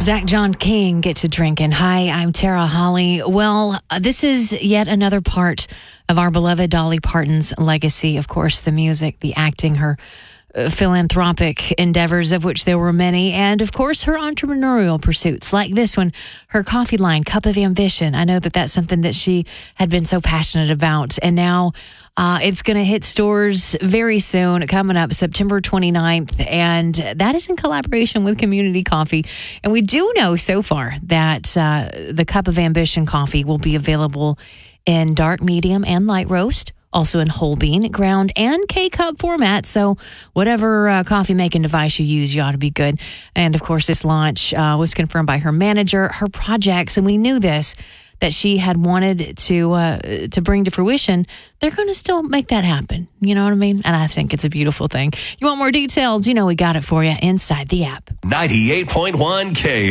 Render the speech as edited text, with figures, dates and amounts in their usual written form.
Zach John King, Get to Drinking. Hi, I'm Tara Holly. Well, this is yet another part of our beloved Dolly Parton's legacy. Of course, the music, the acting, her philanthropic endeavors, of which there were many, and of course, her entrepreneurial pursuits like this one, her coffee line, Cup of Ambition. I know that that's something that she had been so passionate about, and now it's going to hit stores very soon, coming up September 29th, and that is in collaboration with Community Coffee. And we do know so far that the Cup of Ambition coffee will be available in dark, medium, and light roast, also in whole bean, ground, and K-cup format. So whatever coffee making device you use, you ought to be good. And of course, this launch was confirmed by her manager, her projects, and we knew this, that she had wanted to bring to fruition. They're going to still make that happen. You know what I mean? And I think it's a beautiful thing. You want more details? You know we got it for you inside the app. 98.1 K.